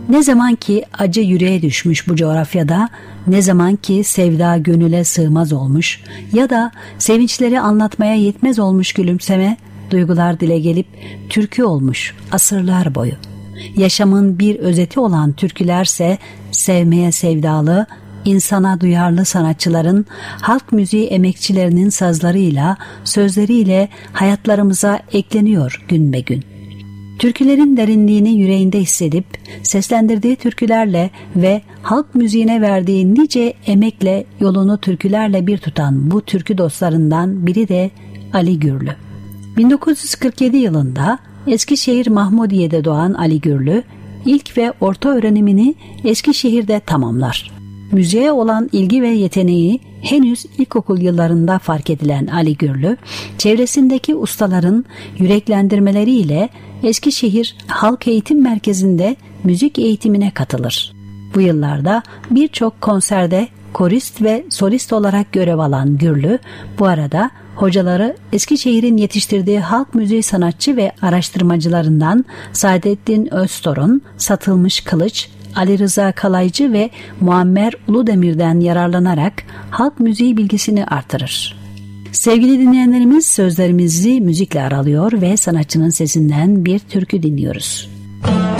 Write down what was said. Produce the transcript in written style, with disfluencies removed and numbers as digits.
Ne zaman ki acı yüreğe düşmüş bu coğrafyada, ne zaman ki sevda gönüle sığmaz olmuş ya da sevinçleri anlatmaya yetmez olmuş gülümseme, duygular dile gelip türkü olmuş asırlar boyu. Yaşamın bir özeti olan türkülerse sevmeye sevdalı, insana duyarlı sanatçıların, halk müziği emekçilerinin sazlarıyla, sözleriyle hayatlarımıza ekleniyor gün be gün. Türkülerin derinliğini yüreğinde hissedip seslendirdiği türkülerle ve halk müziğine verdiği nice emekle yolunu türkülerle bir tutan bu türkü dostlarından biri de Ali Gürlü. 1947 yılında Eskişehir Mahmudiye'de doğan Ali Gürlü, ilk ve orta öğrenimini Eskişehir'de tamamlar. Müziğe olan ilgi ve yeteneği henüz ilkokul yıllarında fark edilen Ali Gürlü, çevresindeki ustaların yüreklendirmeleriyle Eskişehir Halk Eğitim Merkezi'nde müzik eğitimine katılır. Bu yıllarda birçok konserde korist ve solist olarak görev alan Gürlü, bu arada hocaları Eskişehir'in yetiştirdiği halk müziği sanatçı ve araştırmacılarından Saadettin Öztorun, Satılmış Kılıç, Ali Rıza Kalaycı ve Muammer Uludemir'den yararlanarak halk müziği bilgisini artırır. Sevgili dinleyenlerimiz, sözlerimizi müzikle aralıyor ve sanatçının sesinden bir türkü dinliyoruz.